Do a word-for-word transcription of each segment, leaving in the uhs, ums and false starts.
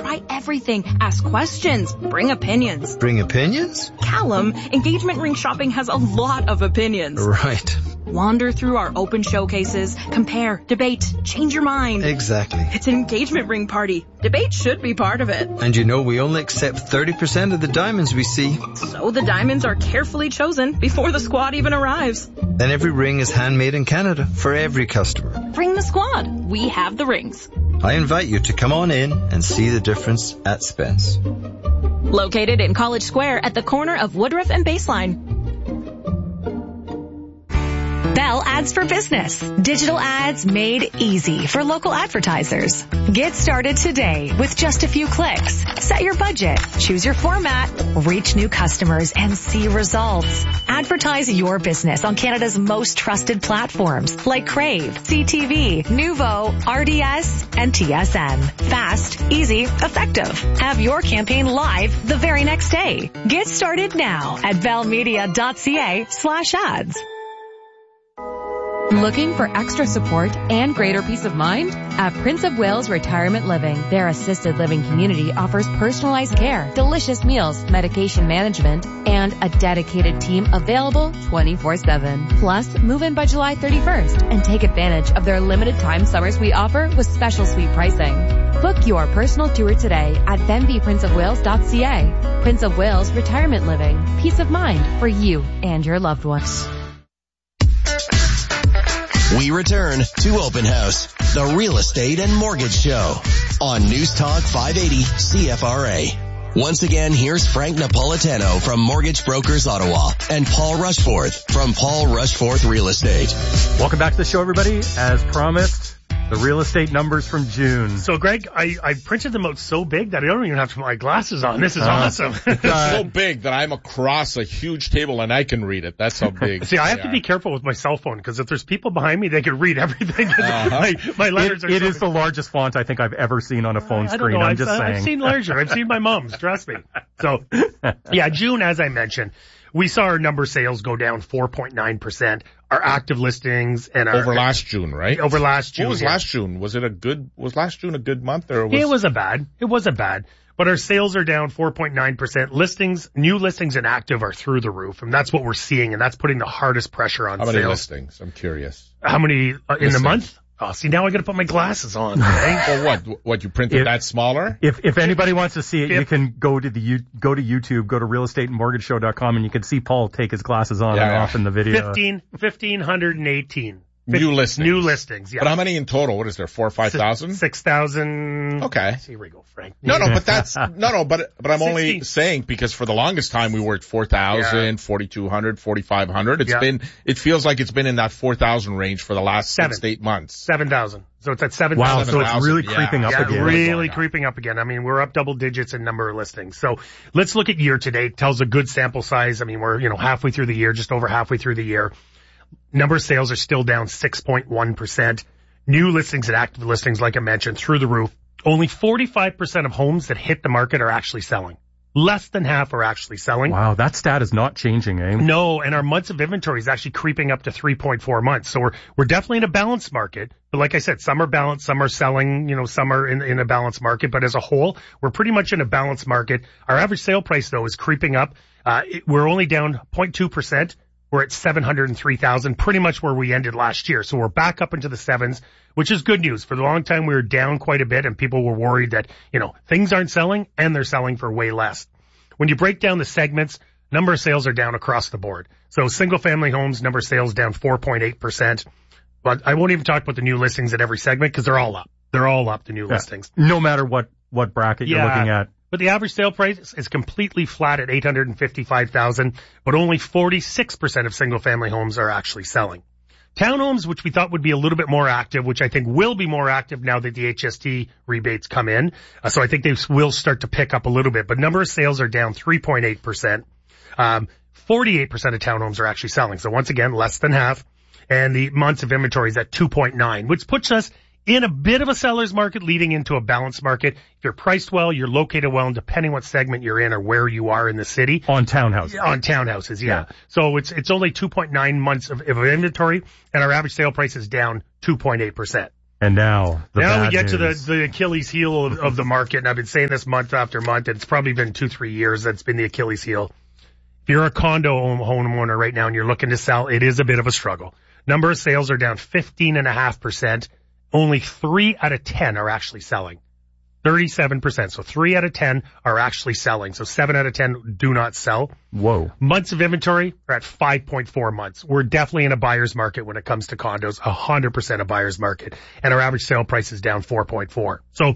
Try everything. Ask questions. Bring opinions. Bring opinions? Callum, engagement ring shopping has a lot of opinions. Right. Wander through our open showcases, compare, debate, change your mind. Exactly. It's an engagement ring party. Debate should be part of it. And you know we only accept thirty percent of the diamonds we see. So the diamonds are carefully chosen before the squad even arrives. Then every ring is handmade in Canada for every customer. Bring the squad. We have the rings. I invite you to come on in and see the difference at Spence. Located in College Square at the corner of Woodruff and Baseline. Bell Ads for Business. Digital ads made easy for local advertisers. Get started today with just a few clicks. Set your budget, choose your format, reach new customers, and see results. Advertise your business on Canada's most trusted platforms like Crave, C T V, Nuvo, R D S, and T S N. Fast, easy, effective. Have your campaign live the very next day. Get started now at bellmedia.ca slash ads. Looking for extra support and greater peace of mind? At Prince of Wales Retirement Living, their assisted living community offers personalized care, delicious meals, medication management, and a dedicated team available twenty-four seven. Plus, move in by July thirty-first and take advantage of their limited time summer suite offer with special suite pricing. Book your personal tour today at benby prince of wales dot c a. Prince of Wales Retirement Living. Peace of mind for you and your loved ones. We return to Open House, the real estate and mortgage show on News Talk five eighty C F R A. Once again, here's Frank Napolitano from Mortgage Brokers Ottawa and Paul Rushforth from Paul Rushforth Real Estate. Welcome back to the show, everybody. As promised, the real estate numbers from June. So, Greg, I, I printed them out so big that I don't even have to put my glasses on. This is uh, awesome. It's so big that I'm across a huge table and I can read it. That's how big. See, I have are. to be careful with my cell phone because if there's people behind me, they can read everything. Uh-huh. my, my letters it, are It so is big. The largest font I think I've ever seen on a phone I, I screen. don't know. I'm I've, just I've saying. I've seen larger. I've seen my mom's. Trust me. So, yeah, June, as I mentioned, we saw our number sales go down four point nine percent. Our active listings and our... Over last June, right? Over last June. What was yeah. last June? Was it a good... Was last June a good month or was... It wasn't bad. It wasn't bad. But our sales are down four point nine percent. Listings, new listings and active are through the roof. And that's what we're seeing. And that's putting the hardest pressure on sales. sales. How many listings? I'm curious. How many uh, in the month? Oh, see, now I got to put my glasses on. Right? Well, what? What, you printed if, that smaller? If if anybody wants to see it, if, you can go to the go to YouTube, go to real estate and mortgage show dot com, and you can see Paul take his glasses on yeah, and yeah. off in the video. fifteen, fifteen eighteen. New listings. New listings, yeah. But how many in total? What is there, four or five thousand? Six thousand. Okay. Here we go, Frank. No, no, but that's, no, no, but, but I'm only sixteen. saying because for the longest time we were at four thousand, yeah. forty-two hundred, forty-five hundred. It's yeah. been, it feels like it's been in that four thousand range for the last Seven. six to eight months. seven thousand. So it's at seven Wow, thousand. so it's really yeah. creeping up yeah, again. really creeping up again. I mean, we're up double digits in number of listings. So let's look at year to date. Tells a good sample size. I mean, we're, you know, halfway through the year, just over halfway through the year. Number of sales are still down six point one percent. New listings and active listings, like I mentioned, through the roof. Only forty-five percent of homes that hit the market are actually selling. Less than half are actually selling. Wow, that stat is not changing, eh? No, and our months of inventory is actually creeping up to three point four months. So we're, we're definitely in a balanced market. But like I said, some are balanced, some are selling, you know, some are in, in a balanced market. But as a whole, we're pretty much in a balanced market. Our average sale price, though, is creeping up. Uh, it, we're only down zero point two percent. We're at seven hundred three thousand, pretty much where we ended last year. So we're back up into the sevens, which is good news. For a long time, we were down quite a bit and people were worried that, you know, things aren't selling and they're selling for way less. When you break down the segments, number of sales are down across the board. So single family homes, number of sales down four point eight percent. But I won't even talk about the new listings at every segment because they're all up. They're all up, the new yeah. listings. No matter what, what bracket yeah. you're looking at. But the average sale price is completely flat at eight hundred fifty-five thousand dollars, but only forty-six percent of single-family homes are actually selling. Townhomes, which we thought would be a little bit more active, which I think will be more active now that the H S T rebates come in. Uh, so I think they will start to pick up a little bit. But number of sales are down three point eight percent. Um, forty-eight percent of townhomes are actually selling. So once again, less than half. And the months of inventory is at two point nine, which puts us in a bit of a seller's market leading into a balanced market. If you're priced well, you're located well, and depending what segment you're in or where you are in the city. On townhouses. On townhouses, yeah. yeah. So it's it's only two point nine months of, of inventory, and our average sale price is down two point eight percent. And now, the now bad we get news. to the, the Achilles heel of, of the market, and I've been saying this month after month, and it's probably been two, three years that's been the Achilles heel. If you're a condo home, homeowner right now and you're looking to sell, it is a bit of a struggle. Number of sales are down fifteen point five percent. Only three out of ten are actually selling. thirty-seven percent. So three out of ten are actually selling. So seven out of ten do not sell. Whoa. Months of inventory are at five point four months. We're definitely in a buyer's market when it comes to condos, one hundred percent a buyer's market. And our average sale price is down four point four. So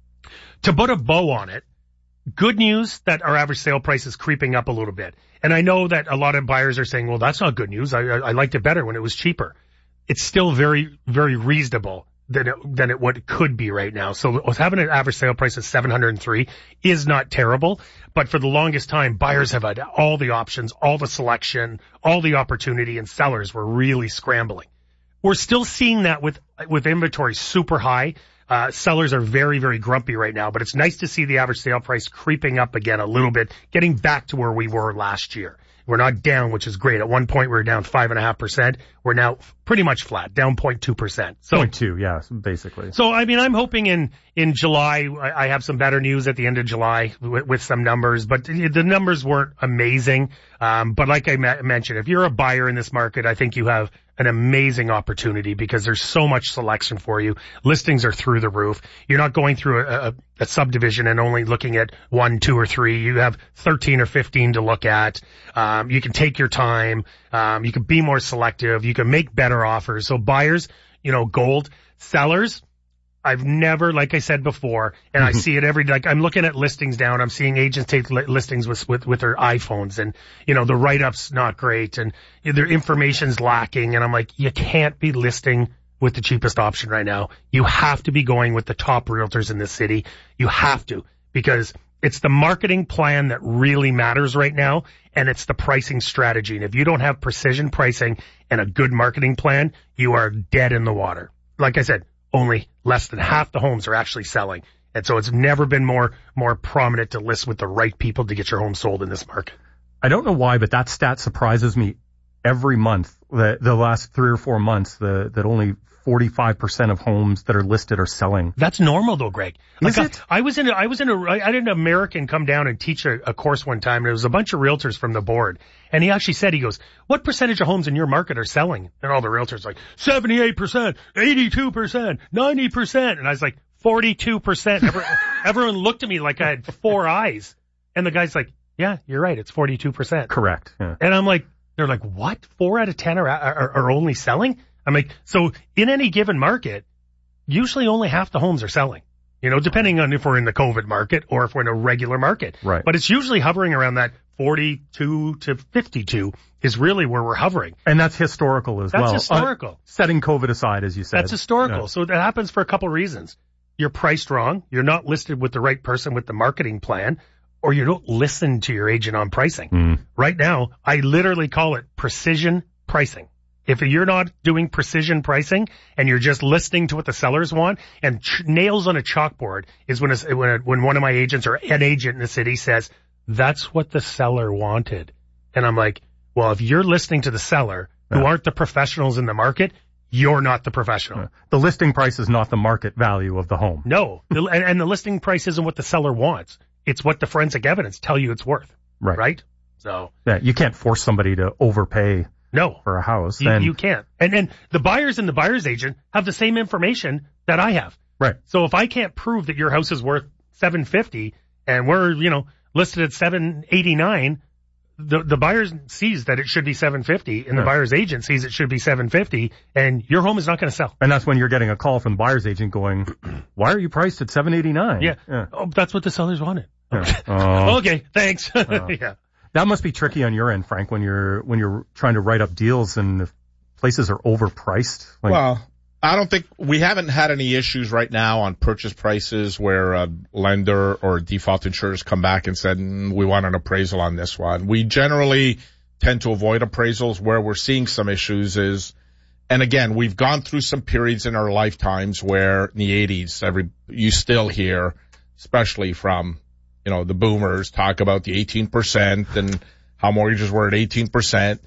to put a bow on it, good news that our average sale price is creeping up a little bit. And I know that a lot of buyers are saying, well, that's not good news. I, I, I liked it better when it was cheaper. It's still very, very reasonable than it, than it what it could be right now. So having an average sale price of seven hundred three is not terrible, but for the longest time, buyers have had all the options, all the selection, all the opportunity, and sellers were really scrambling. We're still seeing that with, with inventory super high. Uh, sellers are very, very grumpy right now, but it's nice to see the average sale price creeping up again a little bit, getting back to where we were last year. We're not down, which is great. At one point, we were down five and a half percent. We're now pretty much flat, down zero point two percent. So, zero point two, yeah, basically. So, I mean, I'm hoping in, in July, I, I have some better news at the end of July with, with some numbers, but the numbers weren't amazing. Um, but like I ma- mentioned, if you're a buyer in this market, I think you have an amazing opportunity because there's so much selection for you. Listings are through the roof. You're not going through a, a, a subdivision and only looking at one, two, or three. You have thirteen or fifteen to look at. Um, you can take your time. Um, you can be more selective. You can make better offers. So buyers, you know, gold. Sellers, I've never, like I said before, and I see it every, like I'm looking at listings down. I'm seeing agents take li- listings with, with, with their iPhones and, you know, the write-up's not great and their information's lacking. And I'm like, you can't be listing with the cheapest option right now. You have to be going with the top realtors in this city. You have to, because it's the marketing plan that really matters right now. And it's the pricing strategy. And if you don't have precision pricing and a good marketing plan, you are dead in the water. Like I said, only less than half the homes are actually selling. And so it's never been more, more prominent to list with the right people to get your home sold in this market. I don't know why, but that stat surprises me every month. The, the last three or four months, the, that only forty-five percent of homes that are listed are selling. That's normal though, Greg. Like Is it? I, I was in a, I was in a, I had an American come down and teach a, a course one time, and there was a bunch of realtors from the board. And he actually said, he goes, what percentage of homes in your market are selling? And all the realtors like, seventy-eight percent, eighty-two percent, ninety percent. And I was like, forty-two percent. Everyone looked at me like I had four eyes. And the guy's like, yeah, you're right. It's forty-two percent. Correct. Yeah. And I'm like, they're like, what? Four out of ten are, are, are only selling? I'm like, so in any given market, usually only half the homes are selling, you know, depending on if we're in the COVID market or if we're in a regular market. Right. But it's usually hovering around that forty-two to fifty-two is really where we're hovering. And that's historical as That's well. historical. Uh, setting COVID aside, as you said. That's historical. Yeah. So that happens for a couple reasons. You're priced wrong. You're not listed with the right person with the marketing plan, or you don't listen to your agent on pricing. Mm. Right now, I literally call it precision pricing. If you're not doing precision pricing and you're just listening to what the sellers want, and ch- nails on a chalkboard is when, a, when, a, when one of my agents or an agent in the city says, that's what the seller wanted. And I'm like, well, if you're listening to the seller who Yeah. aren't the professionals in the market, you're not the professional. Yeah. The listing price is not the market value of the home. No. The, and, and the listing price isn't what the seller wants. It's what the forensic evidence tell you it's worth. Right. Right? So. Yeah, you can't force somebody to overpay No. for a house. You, and, you can't. And and the buyers and the buyer's agent have the same information that I have. Right. So if I can't prove that your house is worth seven fifty and we're, you know, listed at seven eighty-nine, the the buyer sees that it should be seven fifty and the Yeah. buyer's agent sees it should be seven fifty, and your home is not going to sell. And that's when you're getting a call from the buyer's agent going, why are you priced at seven eighty-nine? Yeah. Yeah. Oh, that's what the sellers wanted. Yeah. Oh. Okay, thanks. Yeah. That must be tricky on your end, Frank, when you're when you're trying to write up deals and if places are overpriced. Like, Well, I don't think we haven't had any issues right now on purchase prices where a lender or default insurers come back and said, mm, we want an appraisal on this one. We generally tend to avoid appraisals. Where we're seeing some issues is, and again, we've gone through some periods in our lifetimes where in the eighties, every, you still hear, especially from, you know, the boomers talk about the eighteen percent and how mortgages were at eighteen percent.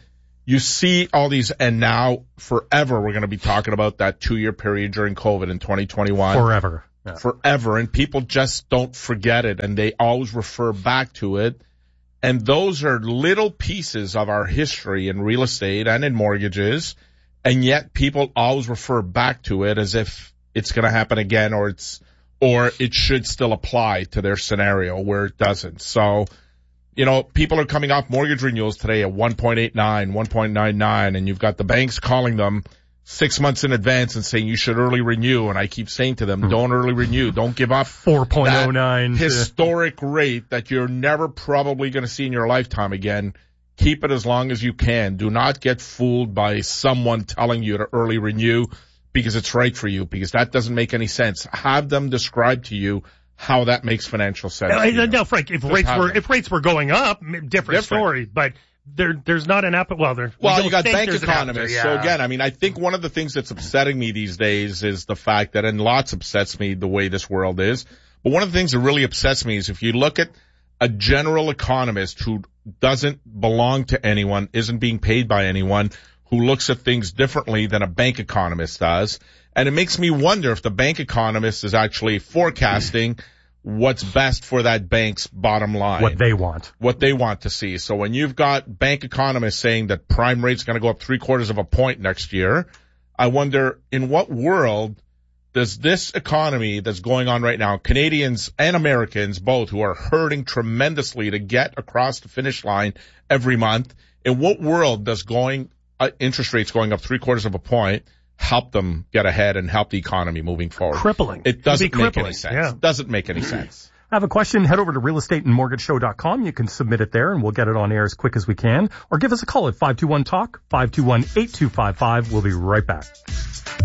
you see all these, and now forever we're going to be talking about that two-year period during COVID in twenty twenty-one. Forever. Yeah. Forever. And people just don't forget it, and they always refer back to it. And those are little pieces of our history in real estate and in mortgages, and yet people always refer back to it as if it's going to happen again, or it's or it should still apply to their scenario where it doesn't. So, you know, people are coming off mortgage renewals today at one point eight nine, one point nine nine, and you've got the banks calling them six months in advance and saying you should early renew. And I keep saying to them, don't early renew. Don't give up four point oh nine historic rate that you're never probably going to see in your lifetime again. Keep it as long as you can. Do not get fooled by someone telling you to early renew because it's right for you, because that doesn't make any sense. Have them describe to you how that makes financial sense. No, no, no Frank, if Just rates were, them. if rates were going up, different, different. story, but there, there's not an app. Well, there, well, we you got bank there's economists. Yeah. So again, I mean, I think one of the things that's upsetting me these days is the fact that, and lots upsets me the way this world is, but one of the things that really upsets me is if you look at a general economist who doesn't belong to anyone, isn't being paid by anyone, who looks at things differently than a bank economist does. And it makes me wonder if the bank economist is actually forecasting what's best for that bank's bottom line. What they want. What they want to see. So when you've got bank economists saying that prime rate's going to go up three quarters of a point next year, I wonder in what world does this economy that's going on right now, Canadians and Americans both who are hurting tremendously to get across the finish line every month, in what world does going uh, interest rates going up three quarters of a point help them get ahead and help the economy moving forward? Crippling. It doesn't make crippling. any sense. Yeah. It doesn't make any sense. Have a question, head over to real estate and mortgage show dot com. You can submit it there and we'll get it on air as quick as we can. Or give us a call at five two one talk, five two one, eight two five five. We'll be right back.